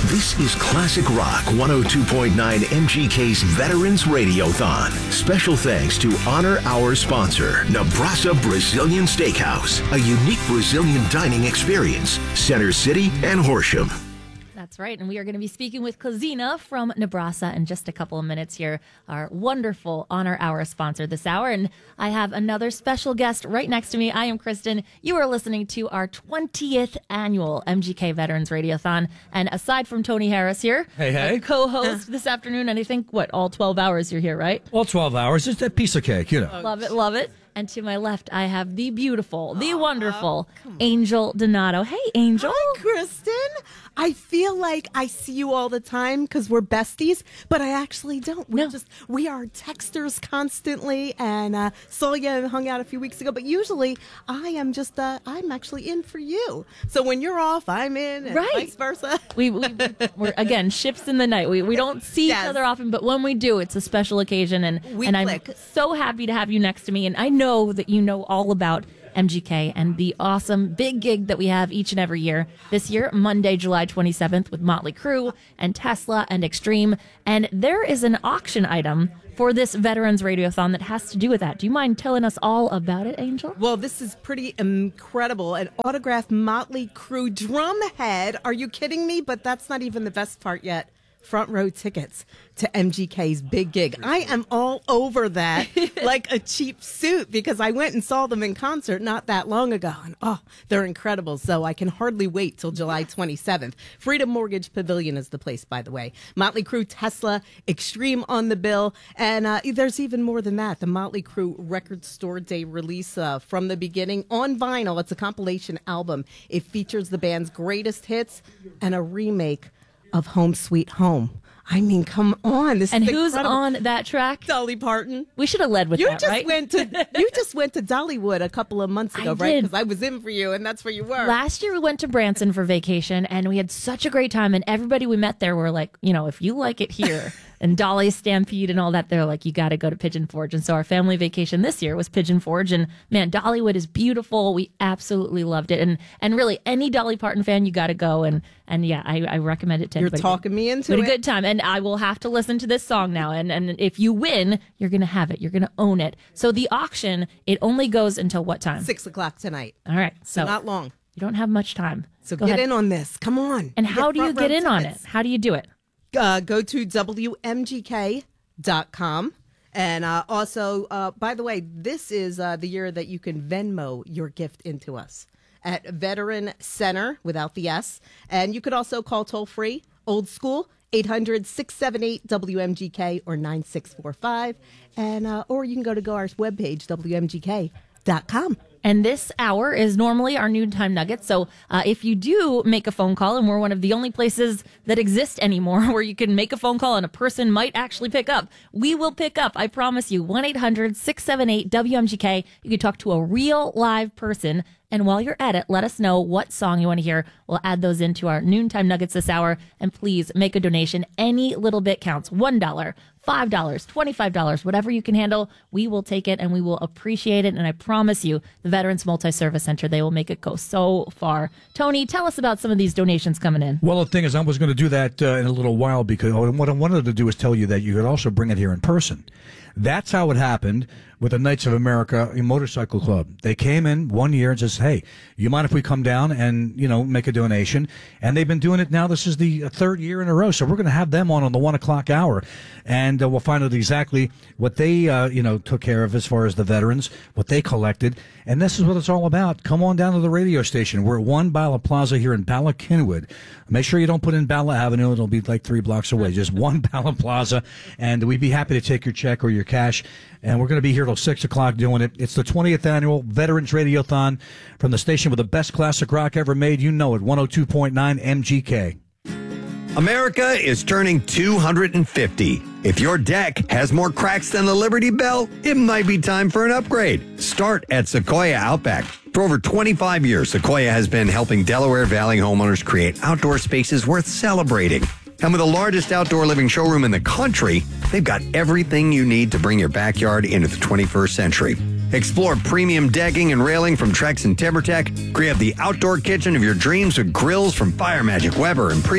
This is Classic Rock 102.9 MGK's Veterans Radiothon. Special thanks to honor our sponsor, Nebrasa Brazilian Steakhouse, a unique Brazilian dining experience, Center City and Horsham. That's right, and we are going to be speaking with Klazina from Nebrasa in just a couple of minutes here, our wonderful Honor Hour sponsor this hour. And I have another special guest right next to me. I am Kristen. You are listening to our 20th annual MGK Veterans Radiothon. And aside from Tony Harris here, hey, co-host this afternoon, and I think, all 12 hours you're here, right? All 12 hours. Just a piece of cake, you know. Love it, love it. And to my left, I have the beautiful, the wonderful Angel Donato. Hey, Angel. Hi, Kristen. I feel like I see you all the time because we're besties, but I actually don't. We are texters constantly, and saw you and hung out a few weeks ago. But usually, I am I'm actually in for you. So when you're off, I'm in, and vice versa. We're again ships in the night. We don't see each other often, but when we do, it's a special occasion, and I'm so happy to have you next to me. And I know that you know all about MGK and the awesome big gig that we have each and every year. This year, Monday, July 27th, with Motley Crue and Tesla and Extreme. And there is an auction item for this Veterans Radiothon that has to do with that. Do you mind telling us all about it, Angel? Well, this is pretty incredible. An autographed Motley Crue drumhead. Are you kidding me? But that's not even the best part yet. Front row tickets to MGK's big gig. I am all over that like a cheap suit because I went and saw them in concert not that long ago. And they're incredible. So I can hardly wait till July 27th. Freedom Mortgage Pavilion is the place, by the way. Motley Crue, Tesla, Extreme on the bill. And there's even more than that. The Motley Crue Record Store Day release from the beginning on vinyl. It's a compilation album. It features the band's greatest hits and a remake of Home Sweet Home. I mean, come on. Who's on that track? Dolly Parton. We should have led with that, right? You just went to Dollywood a couple of months ago, right? Because I was in for you, and that's where you were. Last year, we went to Branson for vacation, and we had such a great time. And everybody we met there were like, if you like it here, and Dolly Stampede and all that, they're like, you got to go to Pigeon Forge. And so our family vacation this year was Pigeon Forge. And man, Dollywood is beautiful. We absolutely loved it. And really, any Dolly Parton fan, you got to go. And yeah, I recommend it to everybody. You're talking me into it. A good time. And I will have to listen to this song now. And if you win, you're going to have it. You're going to own it. So the auction, it only goes until what time? 6:00 tonight. All right. So not long. You don't have much time. So get in on this. Come on. And how do you get in on it? How do you do it? Go to WMGK.com. And also, by the way, this is the year that you can Venmo your gift into us at Veteran Center without the S. And you could also call toll free, old school, 800-678-WMGK or 9645. And or you can go to our webpage, WMGK.com. And this hour is normally our noontime nuggets. So if you do make a phone call, and we're one of the only places that exist anymore where you can make a phone call and a person might actually pick up, we will pick up. I promise you. 1-800-678-WMGK. You can talk to a real live person. And while you're at it, let us know what song you want to hear. We'll add those into our noontime nuggets this hour. And please make a donation. Any little bit counts. $1, $5, $25, whatever you can handle. We will take it and we will appreciate it. And I promise you, the Veterans Multi-Service Center, they will make it go so far. Tony, tell us about some of these donations coming in. Well, the thing is, I was going to do that in a little while because what I wanted to do is tell you that you could also bring it here in person. That's how it happened with the Knights of America Motorcycle Club. They came in one year and says, hey, you mind if we come down and, make a donation? And they've been doing it now. This is the third year in a row. So we're going to have them on the 1 o'clock hour. And we'll find out exactly what they, took care of as far as the veterans, what they collected. And this is what it's all about. Come on down to the radio station. We're at 1 Bala Plaza here in Bala Cynwyd. Make sure you don't put in Bala Avenue. It'll be like 3 blocks away. Just 1 Bala Plaza. And we'd be happy to take your check or your cash. And we're going to be here till 6 o'clock doing it. It's the 20th annual Veterans Radiothon from the station with the best classic rock ever made. You know it, 102.9 MGK. America is turning 250. If your deck has more cracks than the Liberty Bell, it might be time for an upgrade. Start at Sequoia Outback. For over 25 years, Sequoia has been helping Delaware Valley homeowners create outdoor spaces worth celebrating. And with the largest outdoor living showroom in the country, they've got everything you need to bring your backyard into the 21st century. Explore premium decking and railing from Trex and TimberTech. Create the outdoor kitchen of your dreams with grills from Fire Magic, Weber, and Primo.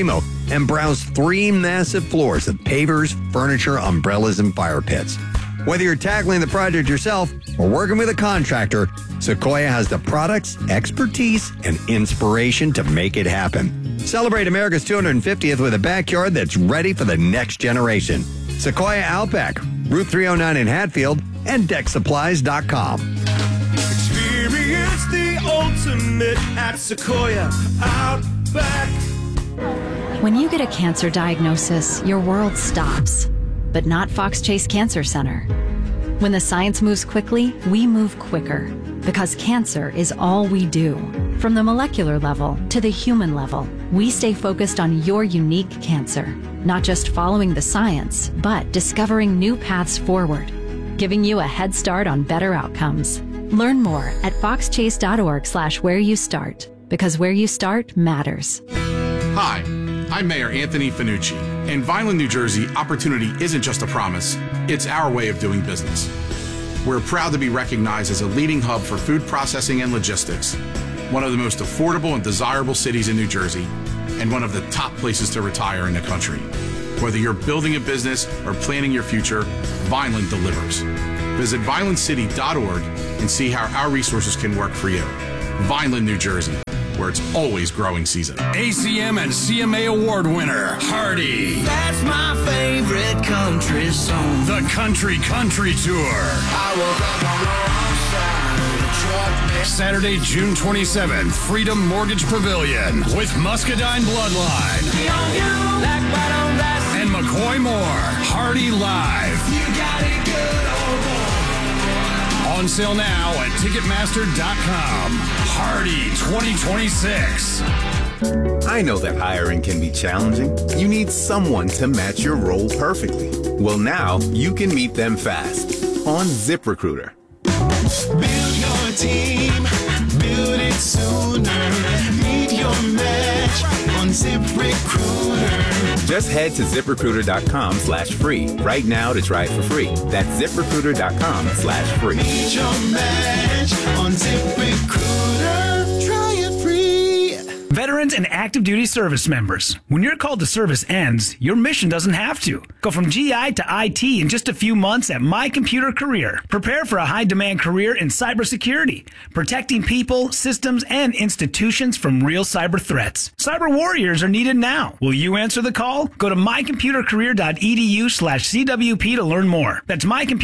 and browse 3 massive floors of pavers, furniture, umbrellas, and fire pits. Whether you're tackling the project yourself or working with a contractor, Sequoia has the products, expertise, and inspiration to make it happen. Celebrate America's 250th with a backyard that's ready for the next generation. Sequoia Outback, Route 309 in Hatfield, and DeckSupplies.com. Experience the ultimate at Sequoia Outback. When you get a cancer diagnosis, your world stops. But not Fox Chase Cancer Center. When the science moves quickly, we move quicker. Because cancer is all we do. From the molecular level to the human level, we stay focused on your unique cancer. Not just following the science, but discovering new paths forward. Giving you a head start on better outcomes. Learn more at foxchase.org/where you start. Because where you start matters. Hi, I'm Mayor Anthony Fanucci. In Vineland, New Jersey, opportunity isn't just a promise, it's our way of doing business. We're proud to be recognized as a leading hub for food processing and logistics, one of the most affordable and desirable cities in New Jersey, and one of the top places to retire in the country. Whether you're building a business or planning your future, Vineland delivers. Visit vinelandcity.org and see how our resources can work for you. Vineland, New Jersey, where it's always growing season. ACM and CMA Award winner, Hardy. That's my favorite country song. The Country Tour. I woke up on the wrong side of the truck. Saturday, June 27th, Freedom Mortgage Pavilion with Muscadine Bloodline. And McCoy Moore, Hardy Live. You got it good, old boy. On sale now at Ticketmaster.com. Hardy 2026. I know that hiring can be challenging. You need someone to match your role perfectly. Well, now you can meet them fast on ZipRecruiter. Build your team, build it sooner. Meet your match on ZipRecruiter. Just head to ZipRecruiter.com/free right now to try it for free. That's ZipRecruiter.com/free. Meet your match on ZipRecruiter. Try it free. Veterans and active duty service members, when your call to service ends, your mission doesn't have to. Go from GI to IT in just a few months at My Computer Career. Prepare for a high-demand career in cybersecurity, protecting people, systems, and institutions from real cyber threats. Cyber warriors are needed now. Will you answer the call? Go to mycomputercareer.edu/CWP to learn more. That's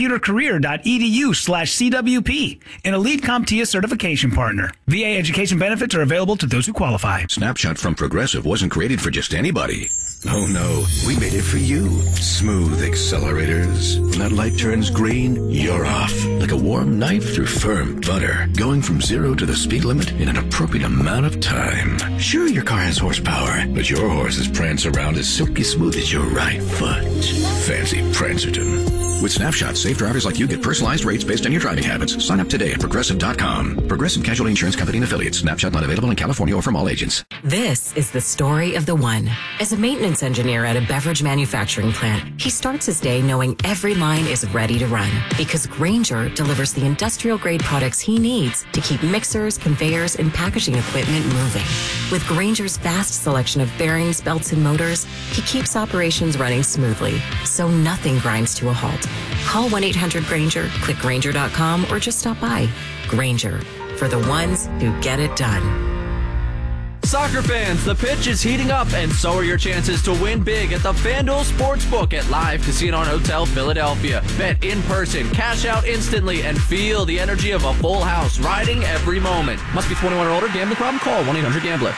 mycomputercareer.edu/CWP, an Elite CompTIA certification partner. VA education benefits are available to those who qualify. Snapshot from Progressive wasn't created for just anybody. Oh no, we made it for you. Smooth accelerators. When that light turns green, you're off. Like a warm knife through firm butter. Going from 0 to the speed limit in an appropriate amount of time. Sure, your car has horsepower, but your horses prance around as silky smooth as your right foot. Fancy Prancerton. With Snapshot, safe drivers like you get personalized rates based on your driving habits. Sign up today at Progressive.com. Progressive Casualty Insurance Company and Affiliates. Snapshot not available in California or from all agents. This is the story of the one. As a maintenance engineer at a beverage manufacturing plant, he starts his day knowing every line is ready to run. Because Grainger delivers the industrial-grade products he needs to keep mixers, conveyors, and packaging equipment moving. With Grainger's vast selection of bearings, belts, and motors, he keeps operations running smoothly, so nothing grinds to a halt. Call 1-800-GRAINGER, click Grainger.com, or just stop by. Grainger, for the ones who get it done. Soccer fans, the pitch is heating up, and so are your chances to win big at the FanDuel Sportsbook at Live Casino and Hotel Philadelphia. Bet in person, cash out instantly, and feel the energy of a full house riding every moment. Must be 21 or older. Gambling problem? Call 1-800-GAMBLER.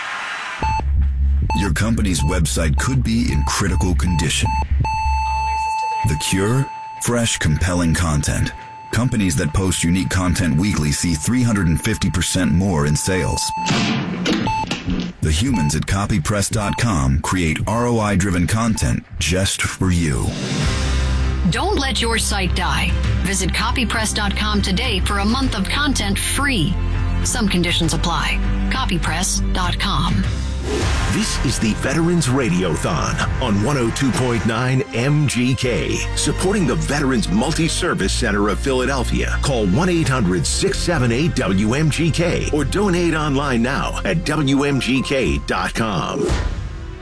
Your company's website could be in critical condition. The cure? Fresh, compelling content. Companies that post unique content weekly see 350% more in sales. The humans at copypress.com create ROI-driven content just for you. Don't let your site die. Visit copypress.com today for a month of content free. Some conditions apply. Copypress.com. This is the Veterans Radiothon on 102.9 MGK, supporting the Veterans Multi-Service Center of Philadelphia. Call 1-800-678-WMGK or donate online now at WMGK.com.